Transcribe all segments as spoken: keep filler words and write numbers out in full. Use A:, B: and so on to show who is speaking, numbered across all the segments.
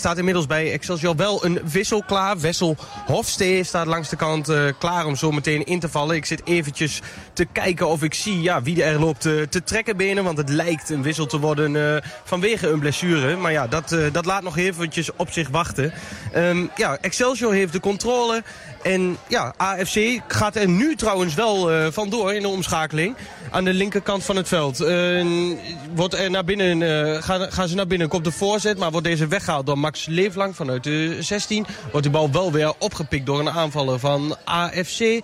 A: staat inmiddels bij Excelsior wel een wissel klaar. Wessel Hofstee staat langs de kant uh, klaar om zo meteen in te vallen. Ik zit eventjes te kijken of ik zie ja, wie er loopt te, te trekken benen. Want het lijkt een wissel te worden uh, vanwege een blessure. Maar ja, dat, uh, dat laat nog eventjes op zich wachten. Um, ja, Excelsior heeft de controle. En ja, A F C gaat er nu trouwens wel uh, vandoor in de omschakeling. Aan de linkerkant van het veld. Uh, wordt er naar binnen, uh, gaan, gaan ze naar binnen, komt de voorzet. Maar wordt deze weggehaald door Max Leeflang vanuit de zestien. Wordt de bal wel weer opgepikt door een aanvaller van A F C.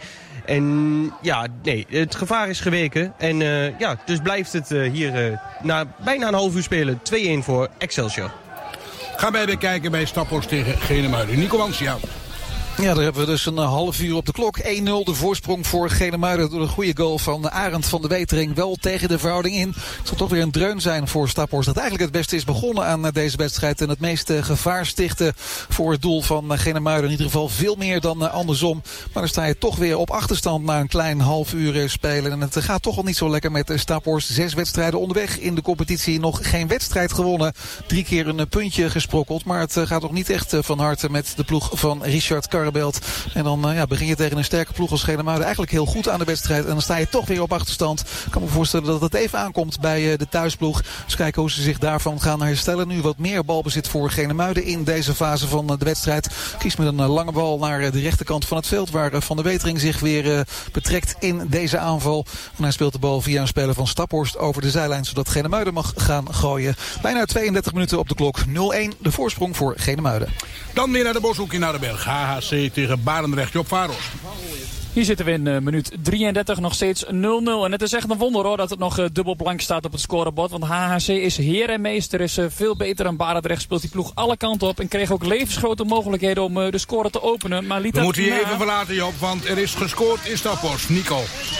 A: En ja, nee, het gevaar is geweken. En uh, ja, dus blijft het uh, hier uh, na bijna een half uur spelen. twee-een voor Excelsior.
B: Gaan wij weer kijken bij Staphorst tegen Genemuiden. Nico Wansia.
C: Ja, daar hebben we dus een half uur op de klok. één nul de voorsprong voor Genemuiden door een goede goal van Arend van de Wetering. Wel tegen de verhouding in. Het zal toch weer een dreun zijn voor Staphorst. Dat eigenlijk het beste is begonnen aan deze wedstrijd. En het meeste gevaar stichten voor het doel van Genemuiden. In ieder geval veel meer dan andersom. Maar dan sta je toch weer op achterstand na een klein half uur spelen. En het gaat toch al niet zo lekker met Staphorst. Zes wedstrijden onderweg in de competitie. Nog geen wedstrijd gewonnen. Drie keer een puntje gesprokkeld. Maar het gaat nog niet echt van harte met de ploeg van Richard Karrebelt. En dan uh, ja, begin je tegen een sterke ploeg als Genemuiden eigenlijk heel goed aan de wedstrijd. En dan sta je toch weer op achterstand. Ik kan me voorstellen dat het even aankomt bij uh, de thuisploeg. Dus kijken hoe ze zich daarvan gaan herstellen. Nu wat meer balbezit voor Genemuiden in deze fase van uh, de wedstrijd. Kies met een uh, lange bal naar uh, de rechterkant van het veld. Waar uh, Van de Wetering zich weer uh, betrekt in deze aanval. En hij speelt de bal via een speler van Staphorst over de zijlijn. Zodat Genemuiden mag gaan gooien. Bijna tweeëndertig minuten op de klok. nul-een de voorsprong voor Genemuiden.
B: Dan weer naar de Boshoek in Hardenberg. H H C tegen Barendrecht. Job Varos.
D: Hier zitten we in uh, minuut drieëndertig, nog steeds nul nul. En het is echt een wonder hoor dat het nog uh, dubbel blank staat op het scorebord. Want H H C is heer en meester, is uh, veel beter dan Barendrecht. Speelt die ploeg alle kanten op en kreeg ook levensgrote mogelijkheden om uh, de score te openen. Maar liet
B: we moeten je
D: na...
B: even verlaten Job, want er is gescoord in Staphorst. Nico.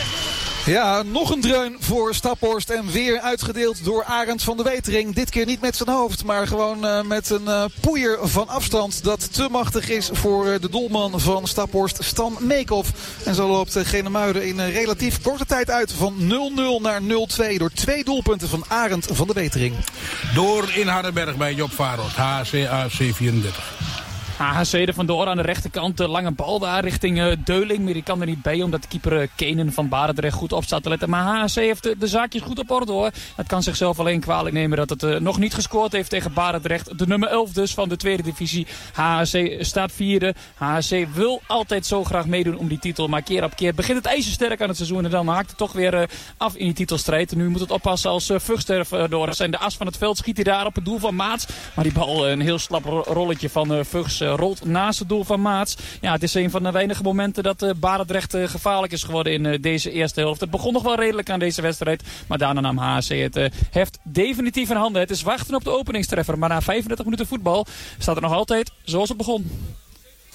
C: Ja, nog een dreun voor Staphorst en weer uitgedeeld door Arend van de Wetering. Dit keer niet met zijn hoofd, maar gewoon uh, met een uh, poeier van afstand dat te machtig is voor uh, de doelman van Staphorst, Stan Meekhoff. En zo loopt uh, Genemuiden in uh, relatief korte tijd uit van nul nul naar nul twee door twee doelpunten van Arend van de Wetering.
B: Door in Hardenberg bij Job Varos, H H C A F C vierendertig.
D: H H C er vandoor aan de rechterkant. De lange bal daar richting uh, Deuling. Maar die kan er niet bij omdat de keeper uh, Kenen van Barendrecht goed op staat te letten. Maar H H C heeft de, de zaakjes goed op orde hoor. Het kan zichzelf alleen kwalijk nemen dat het uh, nog niet gescoord heeft tegen Barendrecht. De nummer elf dus van de tweede divisie. H H C staat vierde. H H C wil altijd zo graag meedoen om die titel. Maar keer op keer begint het ijzersterk aan het seizoen. En dan haakt het toch weer uh, af in die titelstrijd. En nu moet het oppassen als uh, Vugster uh, door is. En de as van het veld schiet hij daar op het doel van Maats. Maar die bal, uh, een heel slap rolletje van uh, Vugs. Uh, rolt naast het doel van Maats. Ja, het is een van de weinige momenten dat uh, Barendrecht uh, gevaarlijk is geworden in uh, deze eerste helft. Het begon nog wel redelijk aan deze wedstrijd. Maar daarna nam H H C het uh, heft definitief in handen. Het is wachten op de openingstreffer. Maar na vijfendertig minuten voetbal staat het nog altijd zoals het begon.